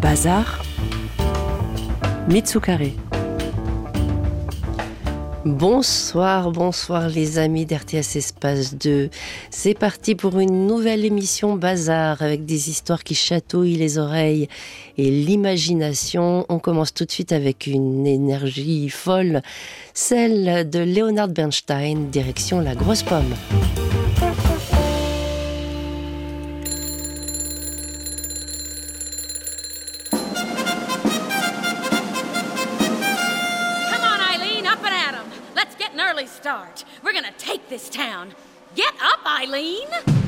Bazar, Mitsukare. Bonsoir les amis d'RTS Espace 2. C'est parti pour une nouvelle émission Bazar avec des histoires qui chatouillent les oreilles et l'imagination. On commence tout de suite avec une énergie folle, celle de Leonard Bernstein, direction La Grosse Pomme. Start. We're gonna take this town. Get up, Eileen!